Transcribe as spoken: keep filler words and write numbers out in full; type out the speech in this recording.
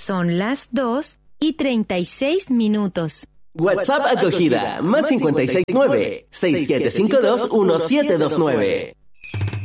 Son las dos y treinta y seis minutos. WhatsApp acogida, más cincuenta y seis nueve, seis siete cinco dos, uno siete dos nueve.